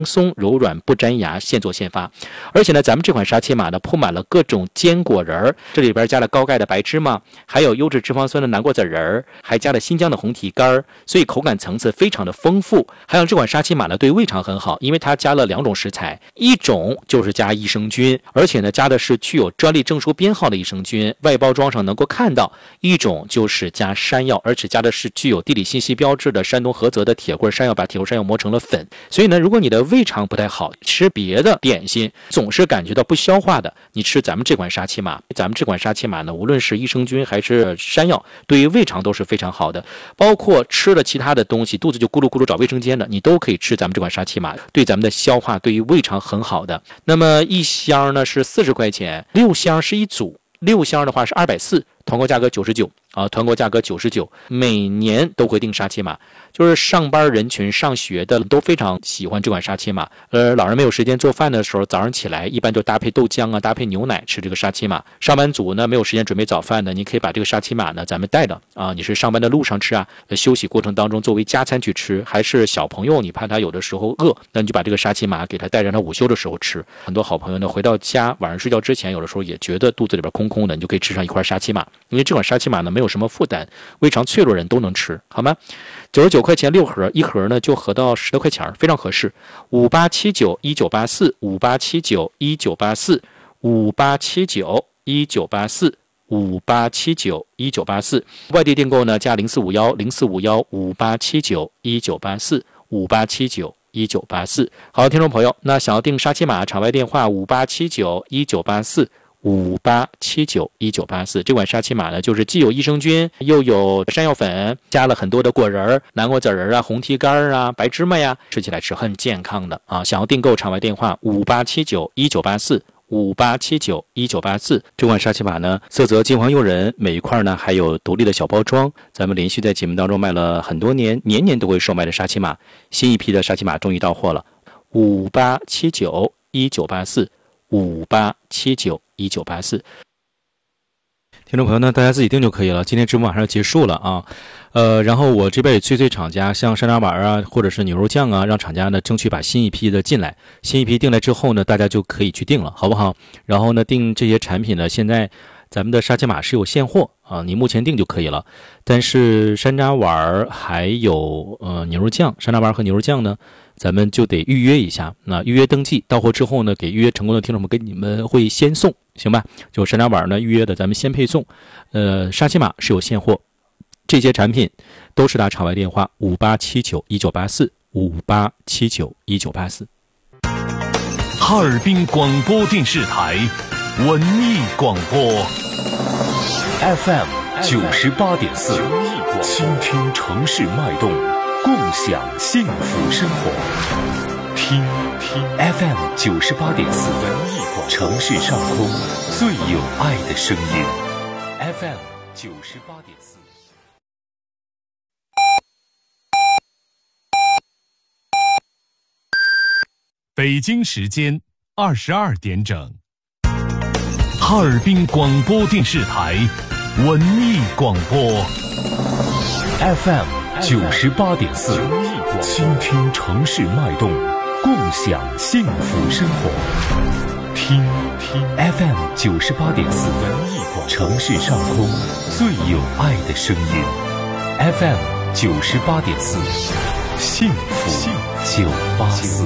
松柔软不粘牙，现做现发。而且呢，咱们这款沙琪玛呢铺满了各种坚果仁儿，这里边加了高钙的白芝麻，还有优质脂肪酸的南瓜籽仁儿，还加了新疆的红提干，所以口感层次非常的丰富。还有这款沙琪玛呢对胃肠很好，因为它加了2种食材，一种就是加益生菌，而且呢加的是具有专利证书编号的益生菌，外包装上能够看到；一种就是加山药，而且加的是具有地理信息标志的山东菏泽的铁棍山药，把铁棍山药磨成了粉。所以呢，如果你的胃肠不太好，吃别的点心总是感觉到不消化的，你吃咱们这款沙琪玛，呢，无论是益生菌还是山药，对于胃肠都是非常好的。包括吃了其他的东西，肚子就咕噜咕噜找卫生间的，你都可以吃咱们这款沙琪玛，对咱们的消化，对于胃肠很好的。那么一箱呢是40块钱，6箱是一组，6箱的话是240，团购价格99啊，团购价格99，每年都会订沙琪玛，就是上班人群、上学的都非常喜欢这款沙琪玛。老人没有时间做饭的时候，早上起来一般就搭配豆浆啊，搭配牛奶吃这个沙琪玛。上班族呢没有时间准备早饭的，你可以把这个沙琪玛呢咱们带着啊，你是上班的路上吃啊，休息过程当中作为加餐去吃，还是小朋友你怕他有的时候饿，那你就把这个沙琪玛给他带着，他午休的时候吃。很多好朋友呢回到家晚上睡觉之前，有的时候也觉得肚子里边空空的，你就可以吃上一块沙琪玛，因为这款沙琪玛呢没有什么负担，胃肠脆弱人都能吃，好吗？99块钱6盒，一盒呢就合到10多块钱，非常合适。58791984 58791984 58791984 58791984，外地订购呢加0451 5879 1984 5879 1984。好，听众朋友，那想要订沙琪玛，场外电话5879 1984。5879 1984，这款沙琪玛呢，就是既有益生菌，又有山药粉，加了很多的果仁、南瓜籽仁啊、红提干啊、白芝麻呀，吃起来是很健康的啊！想要订购，场外电话5879 1984。5879 1984，这款沙琪玛呢，色泽金黄诱人，每一块呢还有独立的小包装。咱们连续在节目当中卖了很多年，年年都会售卖的沙琪玛，新一批的沙琪玛终于到货了。5879 1984 5879 1984，听众朋友呢，大家自己订就可以了。今天直播马上要结束了啊，然后我这边也催厂家，像山楂丸啊，或者是牛肉酱啊，让厂家呢争取把新一批的进来。新一批订来之后呢，大家就可以去订了，好不好？然后呢，订这些产品呢，现在咱们的沙琪玛是有现货啊，你目前订就可以了。但是山楂丸还有牛肉酱，山楂丸和牛肉酱呢，咱们就得预约一下。那预约登记到货之后呢，给预约成功的听众们给你们会先送，行吧？就山楂丸呢预约的咱们先配送。沙琪玛是有现货，这些产品都是打场外电话5879 1984 5879 1984。 哈尔滨广播电视台文艺广播 FM 98.4，倾听城市脉动，共享幸福生活。听 FM 98.4，城市上空最有爱的声音。FM 98.4。北京时间22点整，哈尔滨广播电视台文艺广播 FM 98.4，倾听城市脉动，共享幸福生活。听 FM 98.4，城市上空最有爱的声音。FM 98.4，幸福984。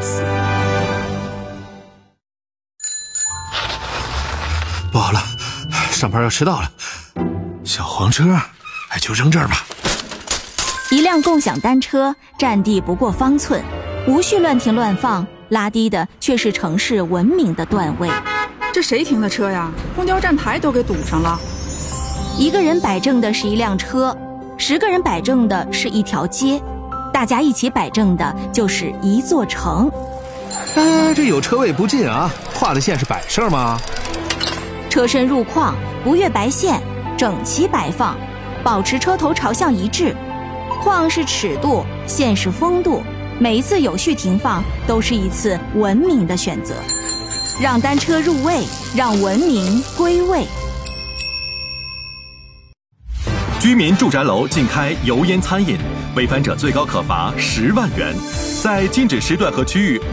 不好了，上班要迟到了，小黄车，就扔这儿吧。 一辆共享单车占地不过方寸，无序乱停乱放，拉低的却是城市文明的段位。 这谁停的车呀？公交站台都给堵上了。 一个人摆正的是一辆车，10个人摆正的是一条街，大家一起摆正的就是一座城。 这有车位不进啊，画的线是摆设吗？ 车身入框，不越白线，整齐摆放，保持车头朝向一致。框是尺度，线是风度，每一次有序停放都是一次文明的选择。让单车入位，让文明归位。 居民住宅楼禁开油烟餐饮，违反者最高可罚10万元。 在禁止时段和区域